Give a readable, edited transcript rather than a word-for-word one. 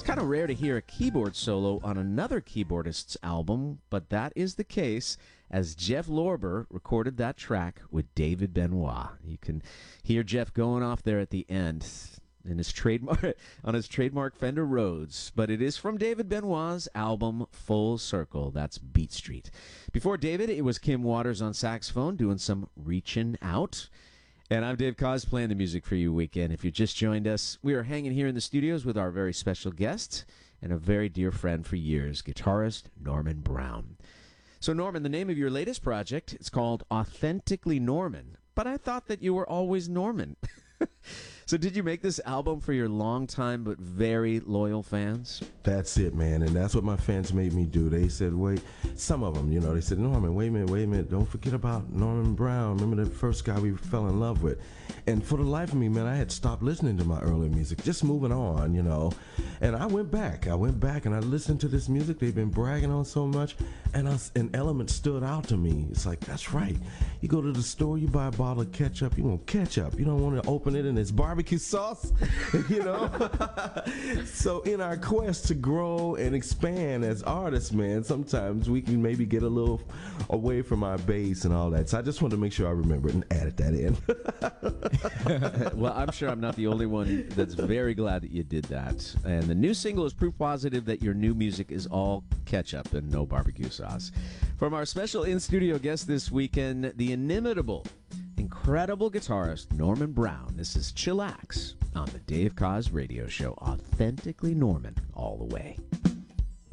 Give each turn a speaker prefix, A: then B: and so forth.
A: Kind of rare to hear a keyboard solo on another keyboardist's album, but that is the case as Jeff Lorber recorded that track with David Benoit. You can hear Jeff going off there at the end in his trademark Fender Rhodes, but it is from David Benoit's album Full Circle. That's Beat Street. Before David, it was Kim Waters on saxophone doing some reaching out. And I'm Dave Koz playing the music for you weekend. If you just joined us, we are hanging here in the studios with our very special guest and a very dear friend for years, guitarist Norman Brown. So Norman, the name of your latest project, it's called Authentically Norman, but I thought that you were always Norman. So did you make this album for your longtime but very loyal fans?
B: That's it, man, and that's what my fans made me do. They said, wait, some of them, they said, Norman, wait a minute, don't forget about Norman Brown. Remember the first guy we fell in love with? And for the life of me, man, I had stopped listening to my early music, just moving on, And I went back and I listened to this music they've been bragging on so much, and an element stood out to me. It's like, that's right. You go to the store, you buy a bottle of ketchup, you want ketchup. You don't want to open it and it's barbecue sauce, So in our quest to grow and expand as artists, man, sometimes we can maybe get a little away from our base and all that. So I just wanted to make sure I remember it and added that in.
A: Well, I'm sure I'm not the only one that's very glad that you did that. And the new single is proof positive that your new music is all ketchup and no barbecue sauce. From our special in-studio guest this weekend, the inimitable, incredible guitarist Norman Brown. This is Chillax on the Dave Koz Radio Show. Authentically Norman all the way.